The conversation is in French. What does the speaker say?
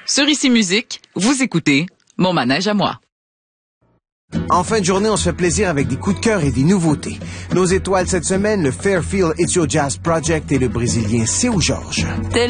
Sur Ici Musique, vous écoutez Mon manège à moi. En fin de journée, on se fait plaisir avec des coups de cœur et des nouveautés. Nos étoiles cette semaine, le Fairfield It's Your Jazz Project et le Brésilien Seu Jorge.